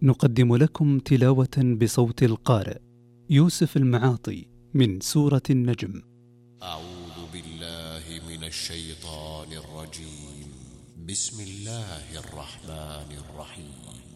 نقدم لكم تلاوة بصوت القارئ يوسف المعاطي من سورة النجم. أعوذ بالله من الشيطان الرجيم. بسم الله الرحمن الرحيم.